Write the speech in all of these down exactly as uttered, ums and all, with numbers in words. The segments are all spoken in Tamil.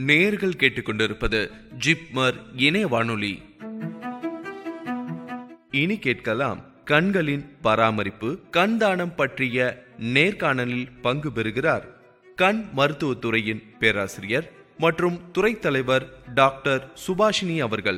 நேயர்கள் கேட்டுக்கொண்டிருப்பது ஜிப்மர் இணைய வானொலி. இனி கேட்கலாம் கண்களின் பராமரிப்பு, கண் தானம் பற்றிய நேர்காணலில் பங்கு பெறுகிறார் கண் மருத்துவத்துறையின் பேராசிரியர் மற்றும் துறை தலைவர் டாக்டர் சுபாஷினி அவர்கள்.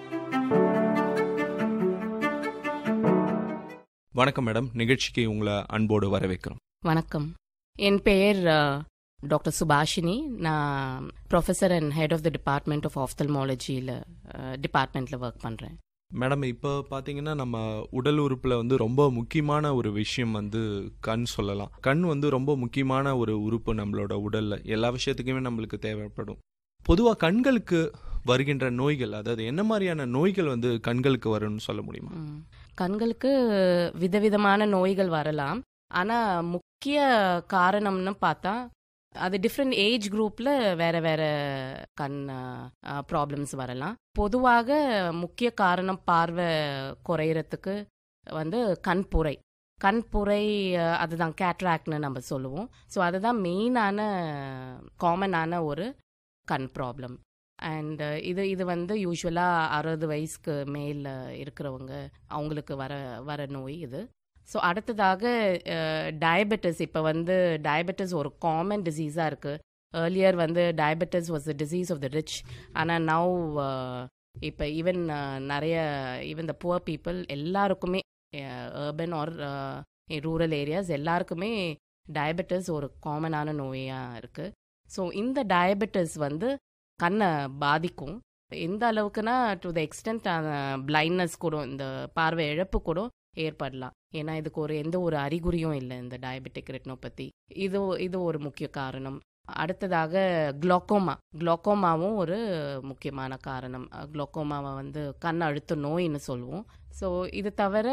வணக்கம் மேடம், நிகழ்ச்சிக்கு உங்களை அன்போடு வரவேற்கிறோம். வணக்கம், என் பெயர் டாக்டர் சுபாஷினி. நான் professor and head of the department of ஆஃப்தல்மாலஜியில் டிபார்ட்மெண்ட்டில் ஒர்க் பண்ணுறேன். மேடம், இப்போ பார்த்தீங்கன்னா நம்ம உடல் உறுப்பில் வந்து ரொம்ப முக்கியமான ஒரு விஷயம் வந்து கண் சொல்லலாம். கண் வந்து ரொம்ப முக்கியமான ஒரு உறுப்பு நம்மளோட உடலில். எல்லா விஷயத்துக்குமே நம்மளுக்கு தேவைப்படும். பொதுவாக கண்களுக்கு வருகின்ற நோய்கள், அதாவது என்ன மாதிரியான நோய்கள் வந்து கண்களுக்கு வரும்னு சொல்ல முடியுமா? கண்களுக்கு விதவிதமான நோய்கள் வரலாம். ஆனால் முக்கிய காரணம்னு பார்த்தா அது டிஃப்ரெண்ட் ஏஜ் குரூப்பில் வேற வேற கண் ப்ராப்ளம்ஸ் வரலாம். பொதுவாக முக்கிய காரணம் பார்வை குறையிறதுக்கு வந்து கண்புரை. கண்புரை அதுதான் கேட்ராக்ட்னு நம்ம சொல்லுவோம். ஸோ அதுதான் மெயினான காமனான ஒரு கண் ப்ராப்ளம். அண்ட் இது இது வந்து யூஸ்வலாக அறுபது வயசுக்கு மேல இருக்கிறவங்க அவங்களுக்கு வர வர நோய் இது. ஸோ அடுத்ததாக டயபெட்டிஸ். இப்போ வந்து டயபெட்டிஸ் ஒரு காமன் டிசீஸாக இருக்குது. ஏர்லியர் வந்து diabetes was the disease of the rich. ஆனால் நவ் இப்போ ஈவன் நிறைய ஈவன் த புவர் பீப்புள் எல்லாருக்குமே, அர்பன் ஆர் ரூரல் ஏரியாஸ் எல்லாருக்குமே டயபெட்டிஸ் ஒரு காமனான நோயாக இருக்குது. ஸோ இந்த டயபெட்டிஸ் வந்து கண்ணை பாதிக்கும். எந்த அளவுக்குன்னா டு த எக்ஸ்டென்ட் பிளைண்ட்னஸ் கூட, இந்த பார்வை இழப்பு கூட ஏற்படலாம். ஏன்னா இதுக்கு ஒரு எந்த ஒரு அறிகுறியும் இல்லை இந்த டயபெட்டிக் ரெட்டினோபதி. இது இது ஒரு முக்கிய காரணம். அடுத்ததாக குளோக்கோமா. குளோக்கோமாவும் ஒரு முக்கியமான காரணம். குளோக்கோமாவை வந்து கண் அழுத்த நோயின்னு சொல்லுவோம். ஸோ இது தவிர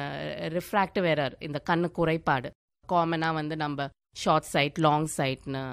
ரிஃப்ராக்டிவ் எரர், இந்த கண்ணு குறைபாடு, காமனாக வந்து நம்ம ஷார்ட் சைட், லாங் சைட்னு